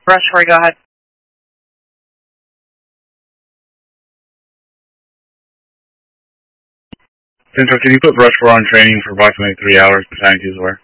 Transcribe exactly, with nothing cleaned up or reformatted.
Rushmore, go ahead. Central, can you put Rushmore on training for approximately three hours, Battalion two's aware?